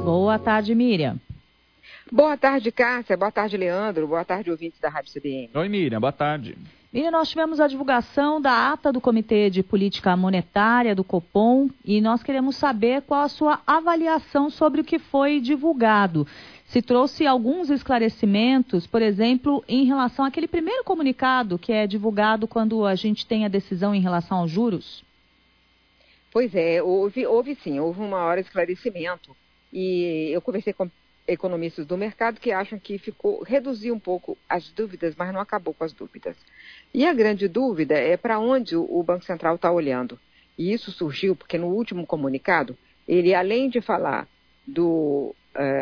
Boa tarde, Miriam. Boa tarde, Cássia. Boa tarde, Leandro. Boa tarde, ouvintes da Rádio CBN. Oi, Miriam. Boa tarde. Miriam, nós tivemos a divulgação da ata do Comitê de Política Monetária do Copom e nós queremos saber qual a sua avaliação sobre o que foi divulgado. Se trouxe alguns esclarecimentos, por exemplo, em relação àquele primeiro comunicado que é divulgado quando a gente tem a decisão em relação aos juros? Pois é, houve sim, houve um maior esclarecimento. E eu conversei com economistas do mercado que acham que reduziu um pouco as dúvidas, mas não acabou com as dúvidas. E a grande dúvida é para onde o Banco Central está olhando. E isso surgiu porque no último comunicado, ele além de falar do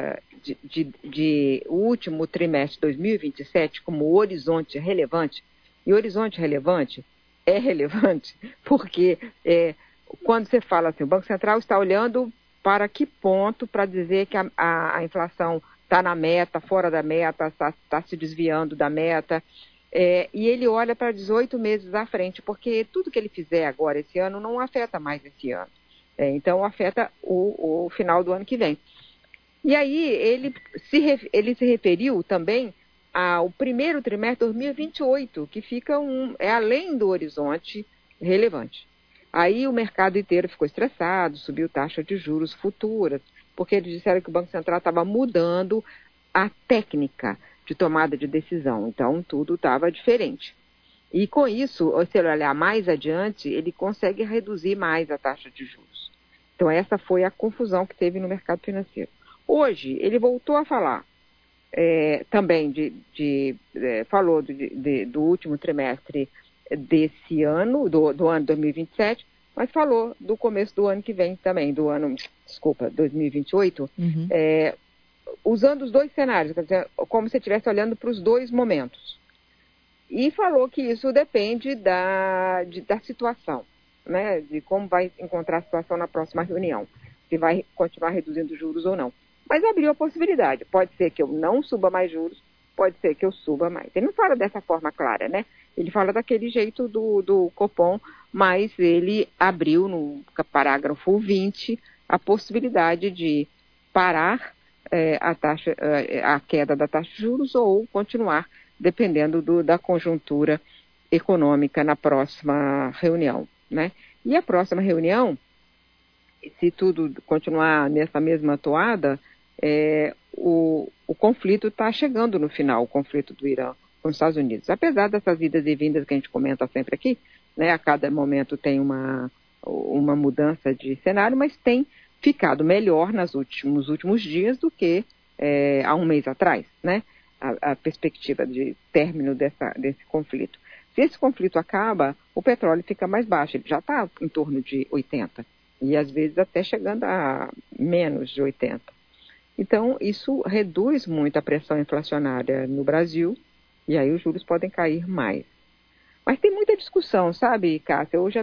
o último trimestre de 2027 como horizonte relevante, e horizonte relevante é relevante porque quando você fala assim, o Banco Central está olhando para que ponto para dizer que a inflação está na meta, fora da meta, está se desviando da meta, e ele olha para 18 meses à frente, porque tudo que ele fizer agora esse ano não afeta mais esse ano, então afeta o final do ano que vem. E aí ele se referiu também ao primeiro trimestre de 2028, que fica além do horizonte relevante. Aí o mercado inteiro ficou estressado, subiu taxa de juros futuras, porque eles disseram que o Banco Central estava mudando a técnica de tomada de decisão, então tudo estava diferente. E com isso, se ele olhar mais adiante, ele consegue reduzir mais a taxa de juros. Então essa foi a confusão que teve no mercado financeiro. Hoje, ele voltou a falar também falou do último trimestre desse ano, do ano 2027, mas falou do começo do ano que vem também, 2028, usando os dois cenários, quer dizer, como se estivesse olhando para os dois momentos. E falou que isso depende da situação, né, de como vai encontrar a situação na próxima reunião, se vai continuar reduzindo juros ou não. Mas abriu a possibilidade. Pode ser que eu não suba mais juros, pode ser que eu suba mais. Ele não fala dessa forma clara, né? Ele fala daquele jeito do Copom, mas ele abriu no parágrafo 20 a possibilidade de parar a queda da taxa de juros ou continuar, dependendo da conjuntura econômica na próxima reunião, né? E a próxima reunião, se tudo continuar nessa mesma toada, o conflito está chegando no final, o conflito do Irã com os Estados Unidos. Apesar dessas idas e vindas que a gente comenta sempre aqui, né, a cada momento tem uma mudança de cenário, mas tem ficado melhor nos últimos dias do que há um mês atrás, né? A perspectiva de término desse conflito. Se esse conflito acaba, o petróleo fica mais baixo, ele já está em torno de 80, e às vezes até chegando a menos de 80. Então, isso reduz muito a pressão inflacionária no Brasil, e aí os juros podem cair mais. Mas tem muita discussão, sabe, Cássia? Hoje